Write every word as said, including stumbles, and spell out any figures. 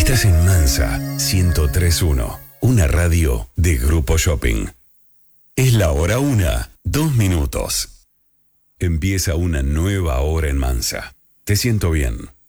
Estás en Mansa ciento tres punto uno, una radio de Grupo Shopping. Es la hora una, dos minutos. Empieza una nueva hora en Mansa. Te siento bien.